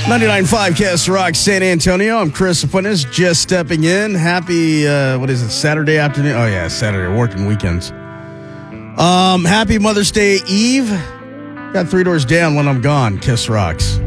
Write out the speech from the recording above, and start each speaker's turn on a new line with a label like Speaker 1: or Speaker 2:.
Speaker 1: 99.5 Kiss Rock San Antonio. I'm Chris Aquinas, just stepping in. Happy, Saturday afternoon? Oh, yeah, Saturday, working weekends. Happy Mother's Day Eve. Got Three Doors Down when I'm gone, Kiss Rocks.